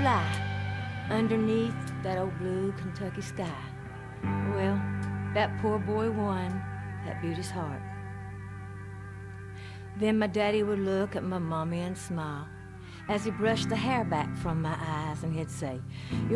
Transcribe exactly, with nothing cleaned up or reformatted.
fly underneath that old blue Kentucky sky. Well, that poor boy won that beauty's heart. Then my daddy would look at my mommy and smile as he brushed the hair back from my eyes, and he'd say,